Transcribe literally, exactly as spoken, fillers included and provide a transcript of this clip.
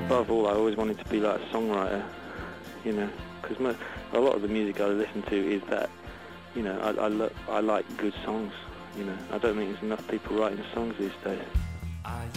above all, I always wanted to be like a songwriter, you know, because a lot of the music I listen to is that, you know, I, I, lo I like good songs, you know. I don't think there's enough people writing songs these days. I